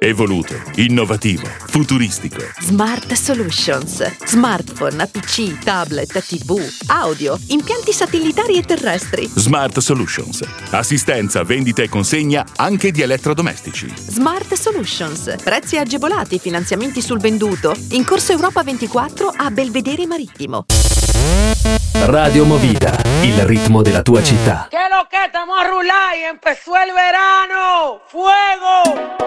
Evoluto, innovativo, futuristico. Smart Solutions. Smartphone, PC, tablet, TV, audio, impianti satellitari e terrestri. Smart Solutions. Assistenza, vendita e consegna anche di elettrodomestici. Smart Solutions. Prezzi agevolati, finanziamenti sul venduto. In Corso Europa 24 a Belvedere Marittimo. Radio Movida, il ritmo della tua città. ¿Qué lo que estamos a rular y empezó el verano? ¡Fuego!